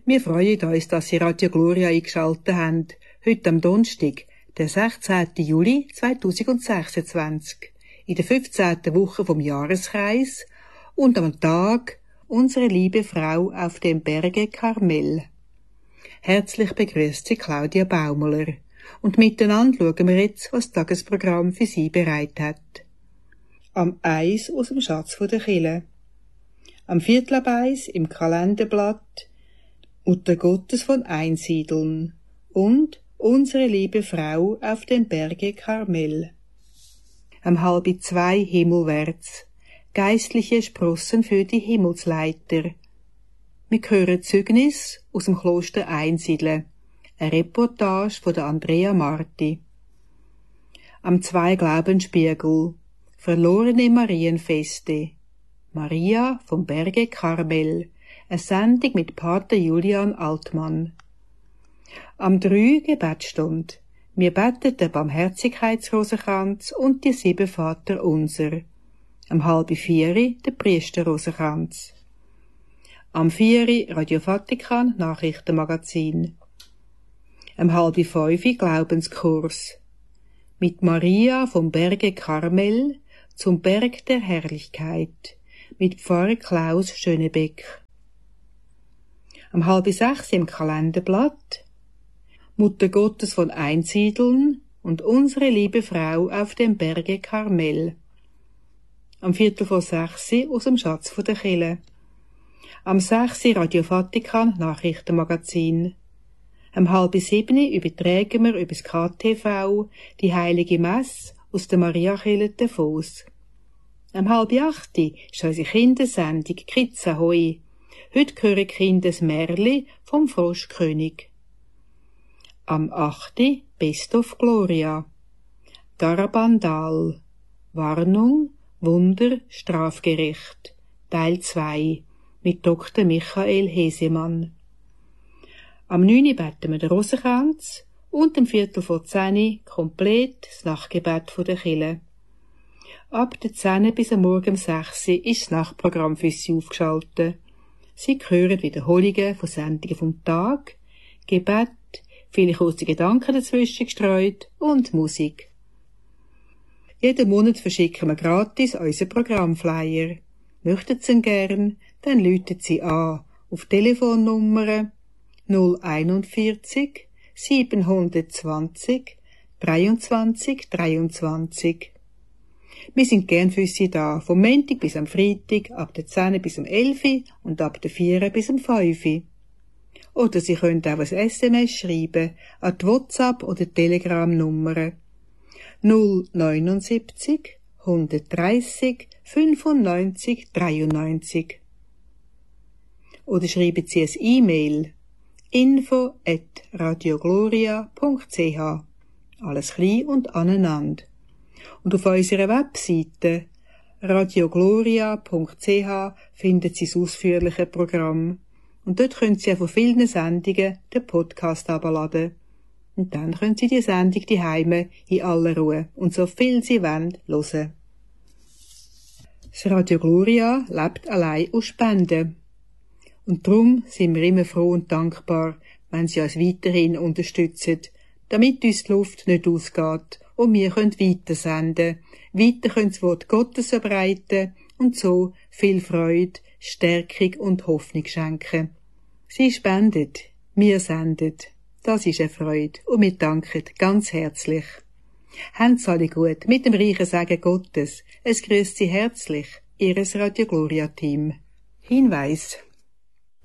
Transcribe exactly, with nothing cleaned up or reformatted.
Wir freuen uns, dass Sie Radio Gloria eingeschaltet haben. Heute am Donnerstag, der sechzehnten Juli zweitausendsechsundzwanzig, in der fünfzehnten Woche vom Jahreskreis und am Tag unsere liebe Frau auf dem Berge Karmel. Herzlich begrüßt Sie Claudia Baumler. Und miteinander schauen wir jetzt, was das Tagesprogramm für Sie bereit hat. Am Eis aus dem Schatz der Kirche. Am Viertel ab Eis im Kalenderblatt Mutter Gottes von Einsiedeln und unsere liebe Frau auf dem Berge Karmel. Am halb zwei himmelwärts. Geistliche Sprossen für die Himmelsleiter. Wir hören Zeugnis aus dem Kloster Einsiedeln. Eine Reportage von der Andrea Marti. Am zwei Glaubensspiegel. Verlorene Marienfeste. Maria vom Berge Karmel. Eine Sendung mit Pater Julian Altmann. Am drei Gebetsstunde. Wir beten den Barmherzigkeitsrosenkranz und die sieben Vater unser. Am halb vier der Priesterrosenkranz. Am vier Radio Vatikan Nachrichtenmagazin. Am halb fünf Glaubenskurs. Mit Maria vom Berge Karmel zum Berg der Herrlichkeit. Mit Pfarrer Klaus Schönebeck. Am halb sechs im Kalenderblatt Mutter Gottes von Einsiedeln und unsere liebe Frau auf dem Berge Karmel. Am Viertel vor sechs aus dem Schatz der Kirche. Am sechs Radio Vatikan Nachrichtenmagazin. Am halb sieben übertragen wir über das K T V die heilige Messe aus der Mariakirche Davos. Am halb acht ist unsere Kindersendung Kids Ahoi. Heute hören Kinder das Märli vom Froschkönig. Am acht Best of Gloria. Garabandal. Warnung, Wunder, Strafgericht. Teil zwei mit Doktor Michael Hesemann. Am neun beten wir den Rosenkranz und am Viertel vor zehn komplett das Nachtgebet der Kirche. Ab der zehn bis am Morgen um sechs ist das Nachtprogramm für Sie aufgeschaltet. Sie hören Wiederholungen von Sendungen vom Tag, Gebet, viele kurze Gedanken dazwischen gestreut und Musik. Jeden Monat verschicken wir gratis unseren Programmflyer. Möchten Sie ihn gern, dann läuten Sie an auf Telefonnummer null einundvierzig siebenhundertzwanzig dreiundzwanzig dreiundzwanzig. Wir sind gern für Sie da, vom Montag bis am Freitag, ab der zehn bis am elf und ab der vier bis am fünf. Oder Sie können auch ein S M S schreiben an die WhatsApp- oder Telegram-Nummer null neunundsiebzig hundertdreissig fünfundneunzig dreiundneunzig. Oder schreiben Sie ein E-Mail info at radiogloria punkt c h. Alles klein und aneinander. Und auf unserer Webseite radiogloria punkt c h finden Sie das ausführliche Programm. Und dort können Sie auch von vielen Sendungen den Podcast herunterladen. Und dann können Sie die Sendung daheim in aller Ruhe und so viel Sie wollen hören. Das Radio Gloria lebt allein aus Spenden. Und darum sind wir immer froh und dankbar, wenn Sie uns weiterhin unterstützen, damit uns die Luft nicht ausgeht und wir können weitersenden, weiter können das Wort Gottes verbreiten und so viel Freude, Stärkung und Hoffnung schenken. Sie spendet, wir senden. Das ist eine Freude und wir danken ganz herzlich. Habt's alle gut mit dem reichen Segen Gottes. Es grüßt Sie herzlich, Ihres Radio Gloria Team. Hinweis: